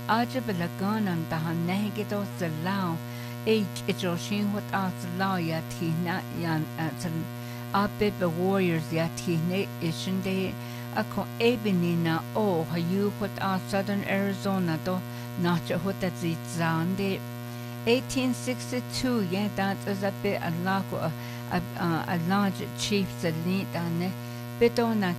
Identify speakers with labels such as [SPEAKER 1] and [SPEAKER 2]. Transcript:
[SPEAKER 1] Ajabalagan tahan nehigido sa lao. Age ijoshin what as lao ya tina yan at abe the warriors ya tine ishinde ako ebenina o hayu what as southern Arizona do nacha what that zande 1862 yeah that is a bit a large chief sa lintane bito na